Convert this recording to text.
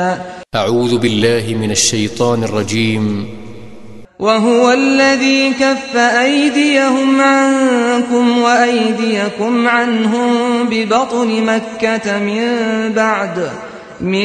أعوذ بالله من الشيطان الرجيم. وهو الذي كف أيديهم عنكم وأيديكم عنهم ببطن مكة من بعد